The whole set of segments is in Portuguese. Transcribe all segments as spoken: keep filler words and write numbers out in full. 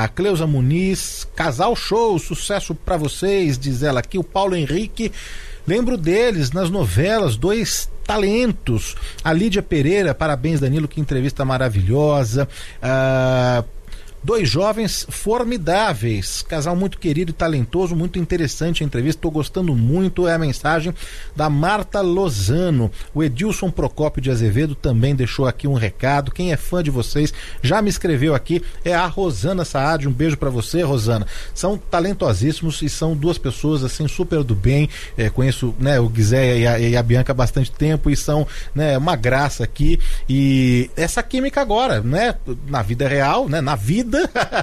A Cleusa Muniz, casal show, sucesso pra vocês, diz ela aqui. O Paulo Henrique, lembro deles nas novelas, dois talentos. A Lídia Pereira, parabéns Danilo, que entrevista maravilhosa. Ah, dois jovens formidáveis, casal muito querido e talentoso, muito interessante a entrevista, estou gostando muito. É a mensagem da Marta Lozano. O Edilson Procópio de Azevedo também deixou aqui um recado. Quem é fã de vocês já me escreveu aqui, é a Rosana Saad. Um beijo pra você, Rosana. São talentosíssimos e são duas pessoas assim super do bem. É, conheço, né, o Guizé e a, e a Bianca há bastante tempo e são, né, uma graça aqui. E essa química agora, né, na vida real, né, na vida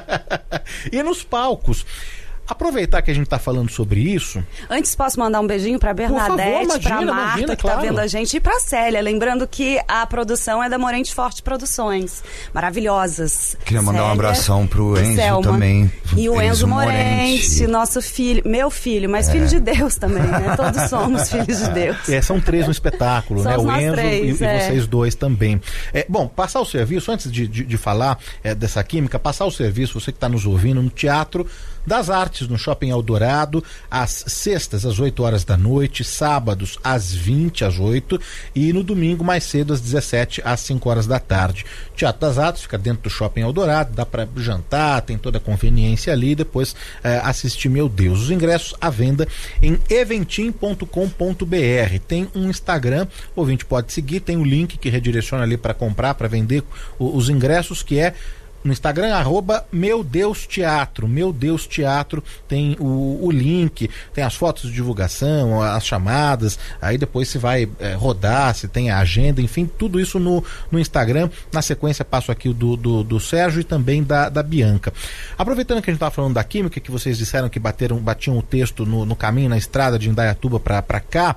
e nos palcos. Aproveitar que a gente tá falando sobre isso. Antes, posso mandar um beijinho pra Bernadette, pra Marta, imagina, que claro. Tá vendo a gente, e pra Célia. Lembrando que a produção é da Morente Forte Produções. Maravilhosas. Queria mandar Célia, um abração pro Enzo Selma, também. E o Enzo, Enzo Morente, Morente, nosso filho, meu filho, mas é. filho de Deus também, né? Todos somos filhos de Deus. É, são três no espetáculo, né? O Enzo três, e, é. e vocês dois também. É, bom, passar o serviço, antes de, de, de falar é, dessa química, passar o serviço, você que está nos ouvindo, no Teatro das Artes, no Shopping Eldorado, às sextas, às oito horas da noite, sábados, às vinte, às oito, e no domingo, mais cedo, às dezessete, às cinco horas da tarde. Teatro das Artes fica dentro do Shopping Eldorado, dá para jantar, tem toda a conveniência ali, e depois eh, assistir Meu Deus. Os ingressos à venda em eventim ponto com ponto br. Tem um Instagram, o ouvinte pode seguir, tem o link que redireciona ali para comprar, para vender o, os ingressos, que é no Instagram, arroba Meu Deus Teatro. Meu Deus Teatro tem o, o link, tem as fotos de divulgação, as chamadas, aí depois se vai é, rodar, se tem a agenda, enfim, tudo isso no, no Instagram. Na sequência passo aqui o do, do, do Sérgio e também da, da Bianca. Aproveitando que a gente estava falando da química, que vocês disseram que bateram, batiam o texto no, no caminho, na estrada de Indaiatuba para cá,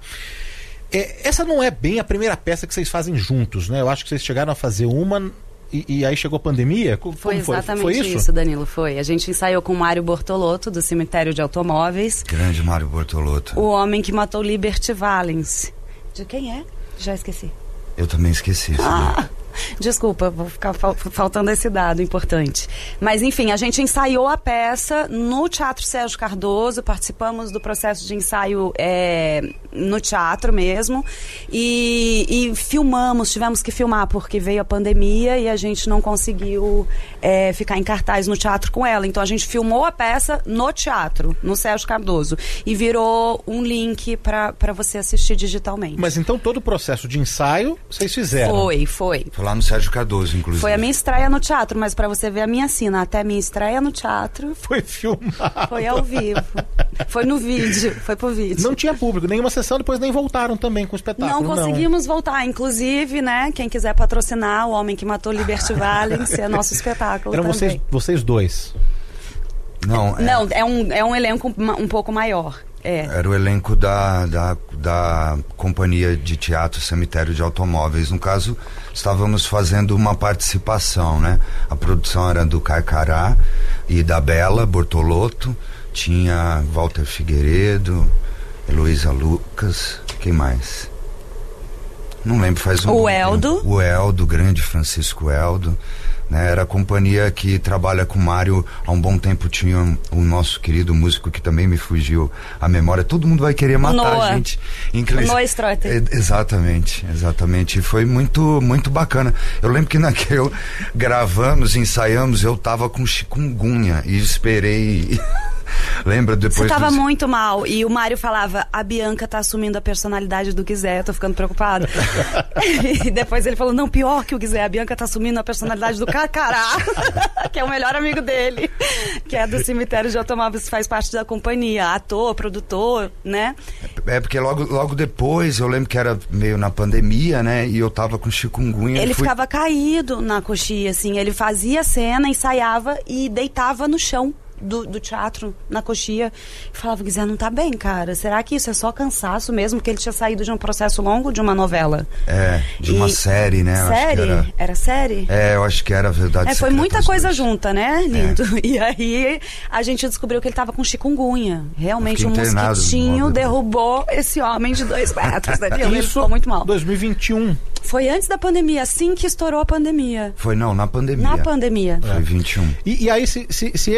é, essa não é bem a primeira peça que vocês fazem juntos, né? Eu acho que vocês chegaram a fazer uma... E, e aí chegou a pandemia? Como foi exatamente foi? Foi isso? isso, Danilo, foi. A gente ensaiou com o Mário Bortolotto, do Cemitério de Automóveis. Grande Mário Bortolotto. O homem que matou Liberty Valens. De quem é? Já esqueci. Eu também esqueci. Ah, desculpa, vou ficar fal- faltando esse dado importante. Mas enfim, a gente ensaiou a peça no Teatro Sérgio Cardoso, participamos do processo de ensaio é, no teatro mesmo, e, e filmamos, tivemos que filmar porque veio a pandemia e a gente não conseguiu é, ficar em cartaz no teatro com ela. Então a gente filmou a peça no teatro, no Sérgio Cardoso, e virou um link para você assistir digitalmente. Mas então todo o processo de ensaio vocês fizeram? Foi, foi. Foi lá no Sérgio Cardoso, inclusive. Foi a minha estreia no teatro, mas pra você ver a minha cena, até a minha estreia no teatro... Foi filmado. Foi ao vivo. Foi no vídeo, foi pro vídeo. Não tinha público, nenhuma sessão, depois nem voltaram também com o espetáculo. Não conseguimos não. voltar, inclusive, né, quem quiser patrocinar O Homem que Matou Liberty Valens, é nosso espetáculo Eram também. Vocês, vocês dois? Não, é... Não, é um, é um elenco um pouco maior. É. Era o elenco da, da, da Companhia de Teatro Cemitério de Automóveis. No caso, estávamos fazendo uma participação, né? A produção era do Carcará e da Bela Bortolotto. Tinha Walter Figueiredo, Heloísa Lucas, quem mais? Não lembro, faz um... O Eldo. O Eldo, grande Francisco Eldo. Né, era a companhia que trabalha com o Mário há um bom tempo. Tinha o um, um nosso querido músico que também me fugiu a memória. Todo mundo vai querer matar Noah. a gente. Inclusive, Noah Strotter. É, exatamente, exatamente. E foi muito, muito bacana. Eu lembro que naquele gravamos, ensaiamos, eu tava com chikungunya e esperei. Lembra depois? Você tava dos... muito mal. E o Mário falava: a Bianca tá assumindo a personalidade do Guizé, eu tô ficando preocupado. E depois ele falou: não, pior que o Guizé, a Bianca tá assumindo a personalidade do Carcará, que é o melhor amigo dele, que é do Cemitério de Automóveis, faz parte da companhia, ator, produtor, né? É, porque logo, logo depois, eu lembro que era meio na pandemia, né? E eu tava com chikungunya. Ele fui... ficava caído na coxia, assim, ele fazia cena, ensaiava e deitava no chão Do, do teatro, na coxia, e falava: Guizé, não tá bem, cara, será que isso é só cansaço mesmo? Que ele tinha saído de um processo longo, de uma novela. É, de uma e... série, né? Série? Acho que era... era série? É, eu acho que era Verdade É, foi Secreta muita dos coisa dois. junta, né, lindo? É. E aí a gente descobriu que ele tava com chikungunya. Realmente um internado, mosquitinho derrubou esse homem de dois metros, né? Ele Isso, ficou muito mal. dois mil e vinte e um. Foi antes da pandemia, assim que estourou a pandemia. Foi, não, na pandemia. Na pandemia. Foi vinte e um. E, e aí, se, se, se